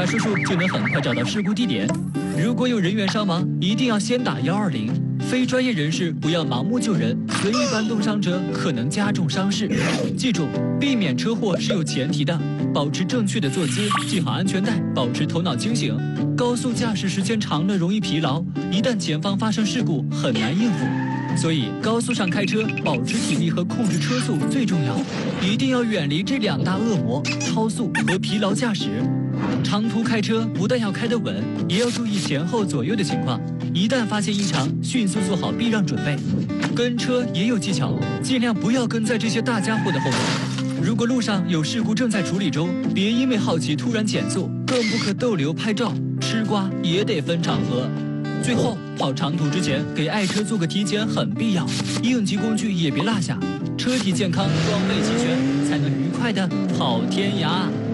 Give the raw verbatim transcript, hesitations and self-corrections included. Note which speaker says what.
Speaker 1: 叔叔就能很快找到事故地点。如果有人员伤亡，一定要先打一二零。非专业人士不要盲目救人，随意搬动伤者可能加重伤势。记住，避免车祸是有前提的，保持正确的坐姿，系好安全带，保持头脑清醒。高速驾驶时间长了容易疲劳，一旦前方发生事故很难应付。所以高速上开车，保持体力和控制车速最重要，一定要远离这两大恶魔：超速和疲劳驾驶。长途开车不但要开得稳，也要注意前后左右的情况。一旦发现异常，迅速做好避让准备。跟车也有技巧，尽量不要跟在这些大家伙的后面。如果路上有事故正在处理中，别因为好奇突然减速，更不可逗留拍照。吃瓜也得分场合。最后，跑长途之前给爱车做个体检很必要，应急工具也别落下，车体健康，装备齐全，才能愉快的跑天涯。